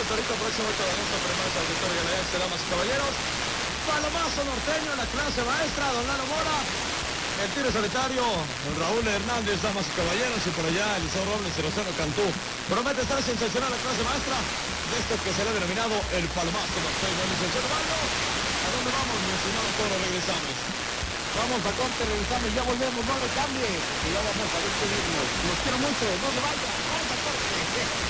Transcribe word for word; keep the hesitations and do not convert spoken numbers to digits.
el torito próximo ocho de agosto, premios al Victoria Ganadense, damas y caballeros. Palomazo norteño, la clase maestra, don Lalo Mora. El tiro solitario, don Raúl Hernández, damas y caballeros. Y por allá, Eliseo Robles y Rosero Cantú. Promete estar sensacional la clase maestra de esto que se le ha denominado el Palomazo norteño. Licenciado Mario, ¿a dónde vamos, mi estimado Toro? Regresamos. Vamos a corte, regresamos, ya volvemos, no le cambie. Y ya vamos a despedirnos. Los quiero mucho, no se vayan, vamos a corte.